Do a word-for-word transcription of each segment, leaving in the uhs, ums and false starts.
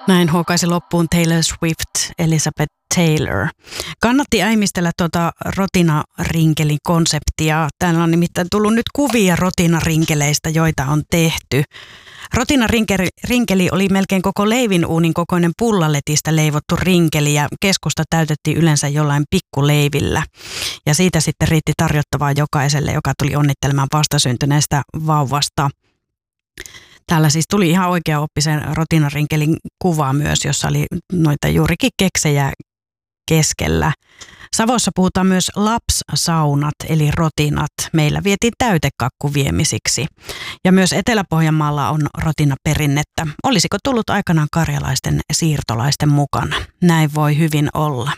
Näin huokaisi loppuun Taylor Swift, Elizabeth Taylor. Kannatti äimistellä tuota rotina-rinkelin konseptia. Täällä on nimittäin tullut nyt kuvia rotina-rinkeleistä, joita on tehty. Rotina-rinkeli oli melkein koko leivinuunin kokoinen pullaletistä leivottu rinkeli ja keskusta täytettiin yleensä jollain pikkuleivillä. Ja siitä sitten riitti tarjottavaa jokaiselle, joka tuli onnittelemaan vastasyntyneestä vauvasta. Täällä siis tuli ihan oikeaoppisen rotinarinkelin kuva myös, jossa oli noita juurikin keksejä keskellä. Savossa puhutaan myös lapssaunat eli rotinat. Meillä vietiin täytekakku viemisiksi. Ja myös Etelä-Pohjanmaalla on rotinaperinnettä. Olisiko tullut aikanaan karjalaisten siirtolaisten mukana? Näin voi hyvin olla.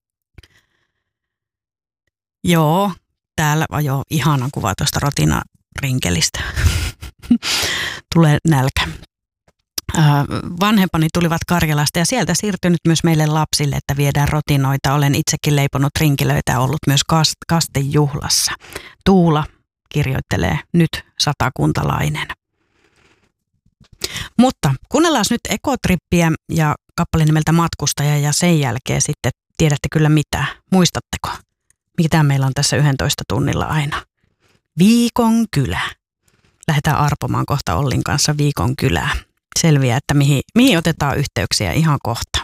Joo, täällä on jo ihana kuva tuosta rotinarinkelistä. Tulee nälkä. Vanhempani tulivat Karjalasta ja sieltä siirtynyt myös meille lapsille, että viedään rotinoita. Olen itsekin leiponut rinkelöitä ja ollut myös kastejuhlassa. Tuula kirjoittelee nyt satakuntalainen. Mutta kuunnellaan nyt Ekotrippiä ja kappale nimeltä Matkustaja ja sen jälkeen sitten tiedätte kyllä mitä. Muistatteko? Mitä meillä on tässä yhdentoista tunnilla aina? Viikon kylä. Lähdetään arpomaan kohta Ollin kanssa Viikon kylää. Selviää, että mihin, mihin otetaan yhteyksiä ihan kohta.